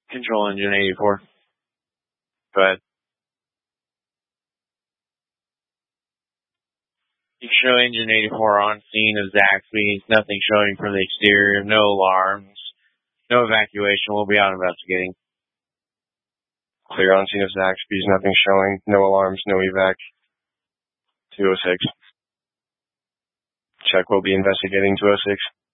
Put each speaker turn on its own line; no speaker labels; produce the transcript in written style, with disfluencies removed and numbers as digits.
Control engine 84. Go ahead. You show engine 84 on scene of Zaxby's. Nothing showing from the exterior. No alarms. No evacuation. We'll be out investigating.
Clear on scene of Zaxby's. Nothing showing. No alarms. No evac. 206. Check. We'll be investigating 206.